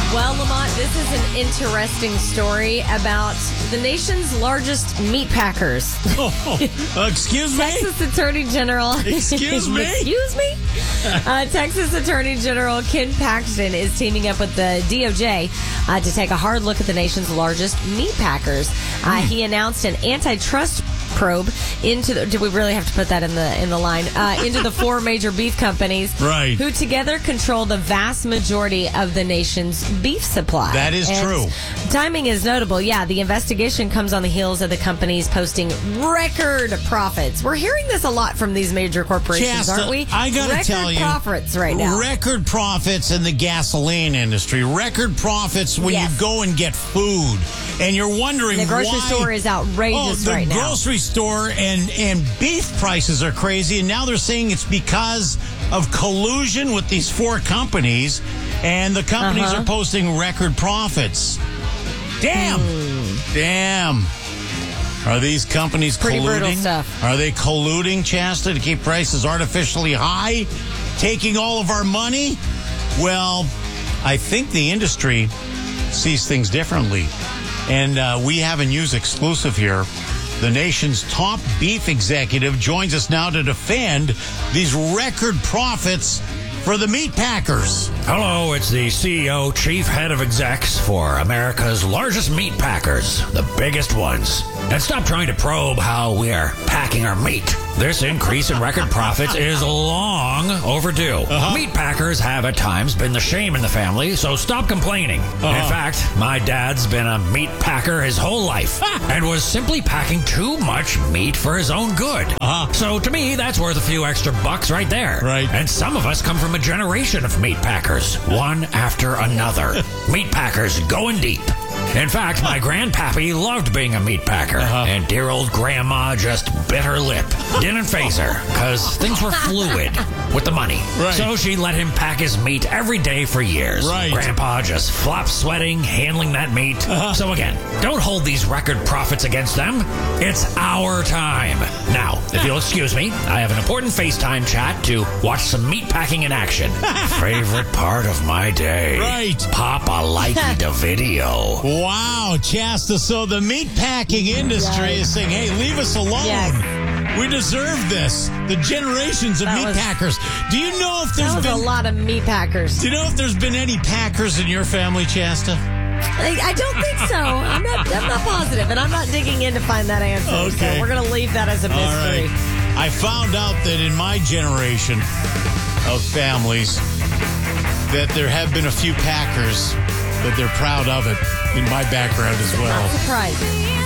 Well, Lamont, this is an interesting story about the nation's largest meat packers. Excuse me? Texas Attorney General. Excuse me? Excuse me? Texas Attorney General Ken Paxton is teaming up with the DOJ to take a hard look at the nation's largest meat packers. He announced an antitrust probe into the, do we really have to put that in the line, into the four major beef companies, right, who together control the vast majority of the nation's beef supply. That is true. Timing is notable. Yeah, the investigation comes on the heels of the companies posting record profits. We're hearing this a lot from these major corporations, aren't we? I gotta tell you, profits right now. Record profits in the gasoline industry. Record profits when you go and get food, and you're wondering the grocery why. store is outrageous right now. The grocery store and beef prices are crazy, and now they're saying it's because of collusion with these four companies, and the companies are posting record profits. Damn. Are these companies pretty colluding? Brutal stuff. Are they colluding, Shasta, to keep prices artificially high, taking all of our money? Well, I think the industry sees things differently. And we have a news exclusive here. The nation's top beef executive joins us now to defend these record profits for the meat packers. Hello, it's the CEO, chief head of execs for America's largest meat packers, the biggest ones. And stop trying to probe how we are packing our meat. This increase in record profits is long overdue. Meat packers have at times been the shame in the family, so stop complaining. In fact, my dad's been a meat packer his whole life and was simply packing too much meat for his own good. So to me, that's worth a few extra bucks right there. Right. And some of us come from a generation of meat packers, one after another. Meat packers going deep. In fact, my grandpappy loved being a meat packer, and dear old grandma just bit her lip. Didn't faze her, because things were fluid with the money. Right. So she let him pack his meat every day for years. Right. Grandpa just flopped sweating, handling that meat. So again, don't hold these record profits against them. It's our time. Now, if you'll excuse me, I have an important FaceTime chat to watch some meat packing in action. Favorite part of my day. Right. Pop a likey to video. Wow, Shasta. So the meat packing industry is saying, hey, leave us alone. Yes. We deserve this. The generations of meat packers. Do you know if there's been a lot of meat packers? Do you know if there's been any packers in your family, Shasta? I don't think so. I'm not positive, and I'm not digging in to find that answer. Okay. So we're going to leave that as a mystery. All right. I found out that in my generation of families that there have been a few packers that they're proud of it in my background as well. Not surprising.